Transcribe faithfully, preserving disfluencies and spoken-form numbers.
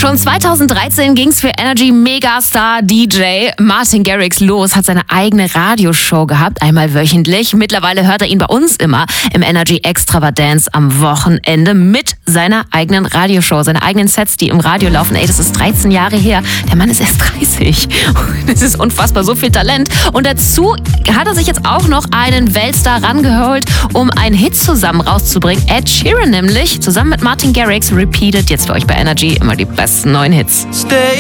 Schon zweitausenddreizehn ging's für Energy-Megastar D J Martin Garrix los, hat seine eigene Radioshow gehabt, einmal wöchentlich. Mittlerweile hört er ihn bei uns immer im Energy Extravaganza am Wochenende mit seiner eigenen Radioshow, seine eigenen Sets, die im Radio laufen. Ey, das ist dreizehn Jahre her. Der Mann ist erst dreißig. Das ist unfassbar, so viel Talent. Und dazu hat er sich jetzt auch noch einen Weltstar rangeholt, um einen Hit zusammen rauszubringen. Ed Sheeran nämlich, zusammen mit Martin Garrix, repeated jetzt für euch bei Energy immer die besten neuen Hits. Stay